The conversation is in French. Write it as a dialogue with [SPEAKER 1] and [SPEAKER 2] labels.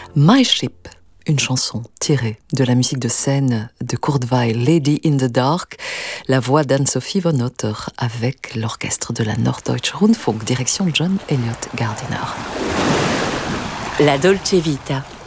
[SPEAKER 1] My Ship, une chanson tirée de la musique de scène de Kurt Weill, Lady in the Dark, la voix d'Anne-Sophie von Otter avec l'orchestre de la Norddeutsche Rundfunk, direction John Elliott Gardiner.
[SPEAKER 2] La Dolce Vita.